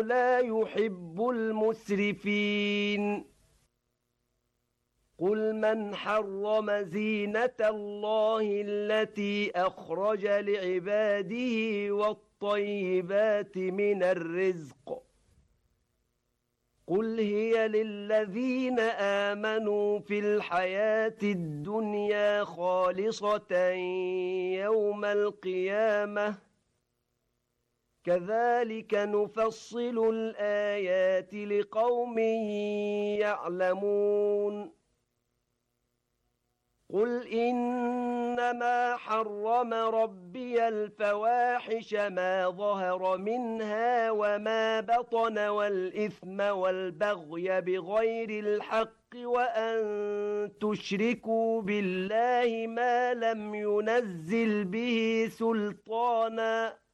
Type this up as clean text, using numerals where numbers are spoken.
لا يحب المسرفين قل من حرم زينة الله التي أخرج لعباده والطيبات من الرزق قل هي للذين آمنوا في الحياة الدنيا خالصة يوم القيامة كذلك نفصل الآيات لقوم يعلمون قل إنما حرم ربي الفواحش ما ظهر منها وما بطن والإثم والبغي بغير الحق وأن تشركوا بالله ما لم ينزل به سلطانا